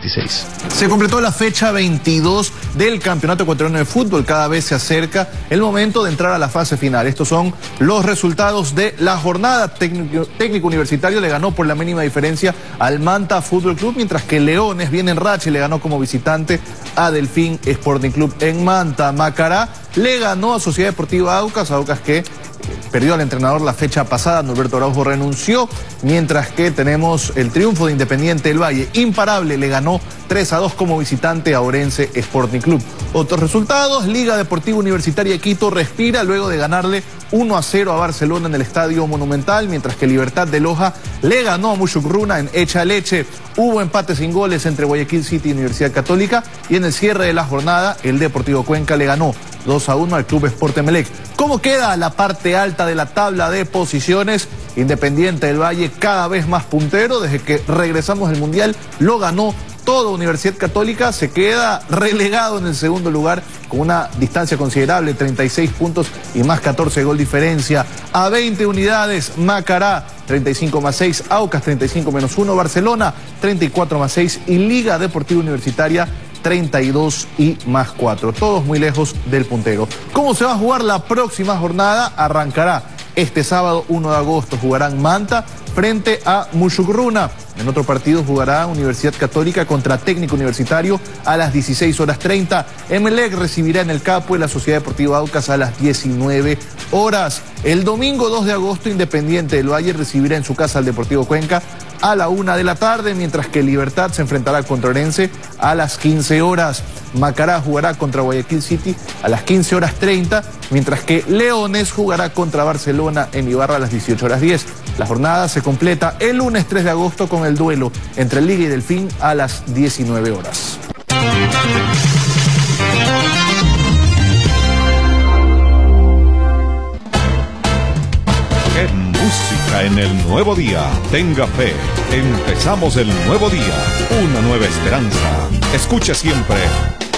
26. Se completó la fecha 22 del Campeonato Ecuatoriano de Fútbol. Cada vez se acerca el momento de entrar a la fase final. Estos son los resultados de la jornada. Técnico Universitario le ganó por la mínima diferencia al Manta Fútbol Club, mientras que Leones viene en racha y le ganó como visitante a Delfín Sporting Club en Manta. Macará le ganó a Sociedad Deportiva Aucas que perdió al entrenador la fecha pasada. Norberto Araujo renunció, mientras que tenemos el triunfo de Independiente del Valle. Imparable le ganó 3-2 como visitante a Orense Sporting Club. Otros resultados: Liga Deportiva Universitaria de Quito respira luego de ganarle 1-0 a Barcelona en el Estadio Monumental, mientras que Libertad de Loja le ganó a Muchugruna en Echa Leche. Hubo empate sin goles entre Guayaquil City y Universidad Católica, y en el cierre de la jornada el Deportivo Cuenca le ganó 2-1 al Club Sport Emelec. ¿Cómo queda la parte alta de la tabla de posiciones? Independiente del Valle cada vez más puntero. Desde que regresamos del Mundial lo ganó toda. Universidad Católica se queda relegado en el segundo lugar con una distancia considerable, 36 puntos y más 14 gol diferencia. A 20 unidades, Macará 35+6, Aucas 35-1, Barcelona 34+6 y Liga Deportiva Universitaria 32 y +4. Todos muy lejos del puntero. ¿Cómo se va a jugar la próxima jornada? Arrancará este sábado 1 de agosto. Jugarán Manta frente a Muchugruna. En otro partido jugará Universidad Católica contra Técnico Universitario a las 16:30. Emelec recibirá en el Capo y la Sociedad Deportiva Aucas a las 19 horas. El domingo 2 de agosto, Independiente del Valle recibirá en su casa al Deportivo Cuenca a la 1 de la tarde, mientras que Libertad se enfrentará contra Orense a las 15 horas. Macará jugará contra Guayaquil City a las 15:30, mientras que Leones jugará contra Barcelona en Ibarra a las 18:10. La jornada se completa el lunes 3 de agosto con el duelo entre Liga y Delfín a las 19 horas. Música en el nuevo día. Tenga fe. Empezamos el nuevo día. Una nueva esperanza. Escuche siempre